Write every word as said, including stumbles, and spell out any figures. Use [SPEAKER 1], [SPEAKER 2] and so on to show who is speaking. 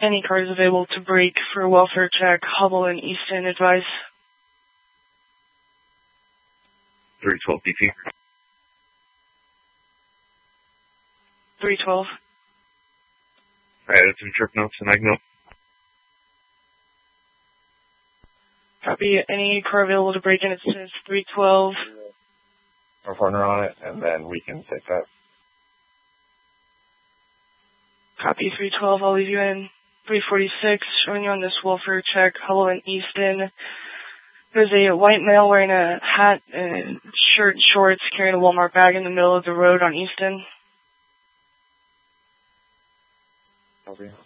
[SPEAKER 1] Any cars available to break for welfare check, Hubble and Easton, advise.
[SPEAKER 2] three twelve B P.
[SPEAKER 1] three twelve.
[SPEAKER 2] I added some trip notes and I know.
[SPEAKER 1] Copy. Any car available to break in, it says three twelve.
[SPEAKER 3] Our partner on it, and then we can take that.
[SPEAKER 1] Copy. three twelve, I'll leave you in. three forty-six, showing you on this welfare check, Hubble and Easton. There's a white male wearing a hat and shirt and shorts carrying a Walmart bag in the middle of the road on Easton.
[SPEAKER 3] Copy.